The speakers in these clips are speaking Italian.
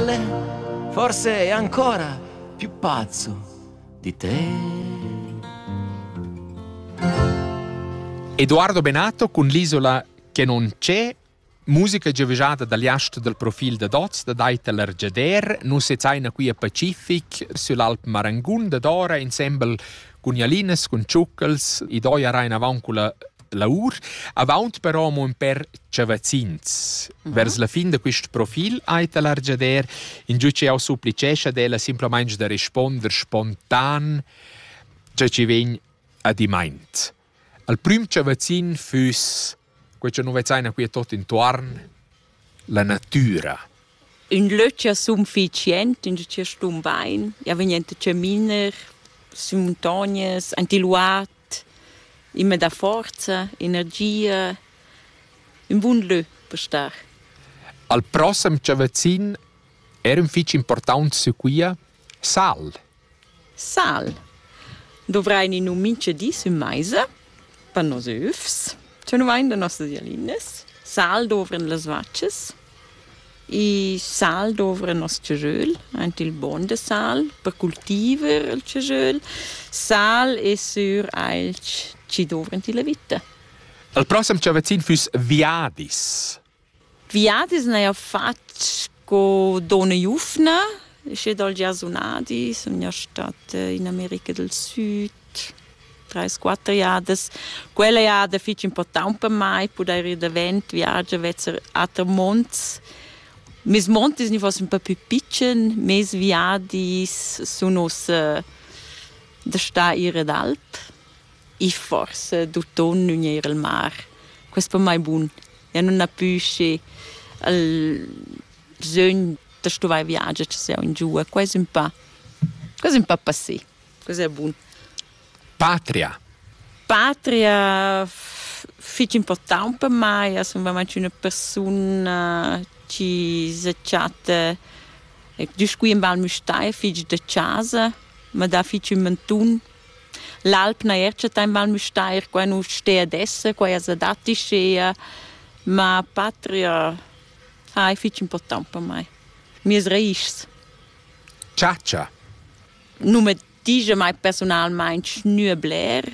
spalle, forse è ancora più pazzo di te. Edoardo Benato con l'isola che non c'è, musica gioveggiata dagli ast del profil de Doz, da Daita l'Argiader, non si zaina qui a Pacific, sull'Alp Marangun, da Dora, insieme con Jalines, con Ciuccals, i due arain avanti con la ur, avanti però mon per Cavazzins. Vers la fin de questo profil, Daita l'Argiader, in giù c'è auch supplicescia della semplicemente da rispondere spontan, cioè ci vegn a diment. Al prim Cavazzin fus questa non vede qui tutto intorno, la natura. Un luce sufficiente, un luce stumbain, ja venente caminer, su montagne, antiluat, immer da forza, energia, un buon luce per star. Al prossimo Cavazzin era un fic importante su qui sal. Sal. Dovrai in un mince di su maisa, per nos ufs. C'è un da nostre Jalines, sal dovren le vacces, e sal dovren nos cegöl, anche il bon de sal, per cultiver il cegöl, sal e sur alc, ci dovren la vita. Al prossimo Cavazzin fus viadis. Viadis ne ha fatto con Dona Jufna, c'è dal Giasonadi, sono stata in America del Sud. 3-4 jahres. Quella jahre fich important per mai, poder ir da vent, viaggia, vezzer altre monts. Mes montis ni fossen un po' più piccen, mes viadis sono da sta ir ad Alp. I forse d'autunno non era il mar. Questo per mai buon. Ja non ha più il sogno da sto vai viaggia, ci sia in giù. Questo un po' passé. Questo è buon. Patria. Patria fic important per mai, sono veramente una persona che si chatta giusto qui in Val Müstair, fic de casa, ma da fic un montun. L'Alp na erceta in Val Müstair, qua non stea adesso, qua è dati scea, ma patria è fic important per mai. Mies reis. Ciaccia. Nume dice mai personalmente Schnürbler,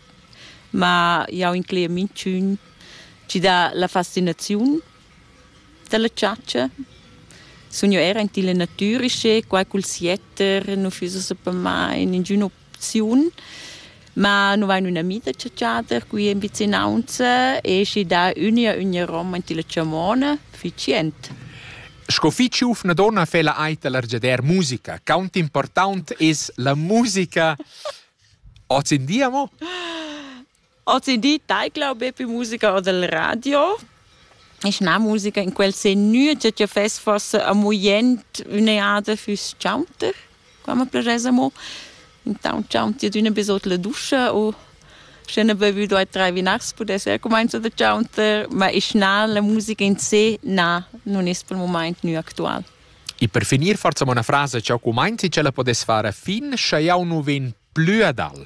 ma io in clear minciun ci dà la fascinazione della ciaccia. Sono era in tile naturische, qua col sietter, non fisse per mai nessuna opzione, ma non va in una mita ciacciata qui in vicinanza e ci dà una Roma in tile ciamona, efficiente. Scofici una donna fa la aita l'Argiader musica. Count important is la musica. Oggi in dia mo? Oggi in dia, glaube ich, musica o del radio. È una musica in quel senso che ci fa forse a moment una ade fürs chanter. Come piacesimo. Intanto chanti ad una besot la duscia o schöne bevi 2-3 vinars può essere comincia da chanter, ma è la musica in sé non è per il momento più attuale. E per finire forse una frase che comincia ce la potesse fare fin se io non ven più ad Alp.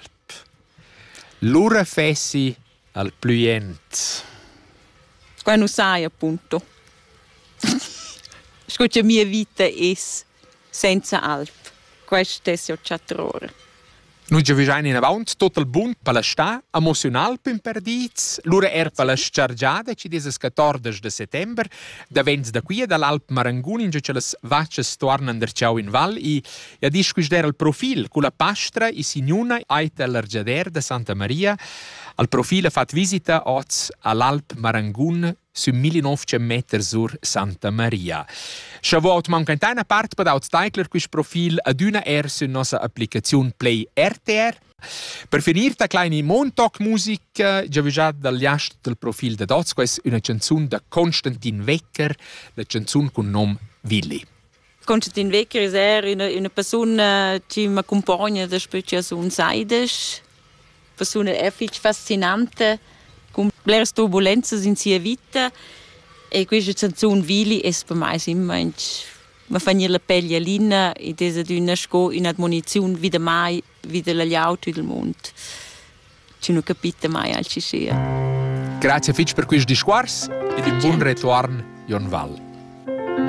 L'ora fessi al pluient. Qua non sai appunto. Scusa, mia vita è senza Alp. Questo è il 4 ore. Noi ci vediamo in avanti tutto il buon per la sta, emozional per perdiz. L'ora per la sciargiada, ci dice il 14 settembre, da vens da qui dall'Alp Marangun, in cui le vacce tornano da ciao in val, e a discutere il profilo con la pastra e signuna Aita l'Argiader de Santa Maria. Al profilo ha fatto visita oggi all'Alp Marangun su 1900 metri sur Santa Maria. Se vuot manca una parte per outsteichler questo profilo ad una su nostra applicazione Play RTR. Per finire la kleine Montag musica, già viaggiato dagli ast del profilo da Doz, questa è una canzone da Konstantin Wecker, la canzone con nome Willi. Konstantin Wecker è una persona che mi accompagna da speciazione Seides, persona fascinante, con le turbulenze in sua vita e questa canzone Willi è per me sempre ma fanno la pelle lina e desa d'una sco in admonizione vide mai vide gli auti del mondo ci non capite mai al ci sia. Grazie Fitch per questo discorso e un buon ritorno Jon Val.